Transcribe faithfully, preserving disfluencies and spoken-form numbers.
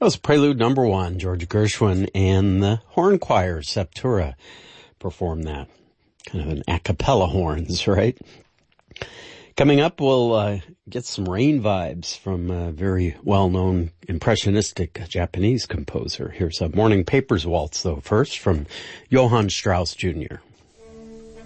That was Prelude Number One. George Gershwin and the Horn Choir, Septura, performed that. Kind of an a cappella horns, right? Coming up, we'll uh, get some rain vibes from a very well-known impressionistic Japanese composer. Here's a Morning Papers waltz, though, first from Johann Strauss Junior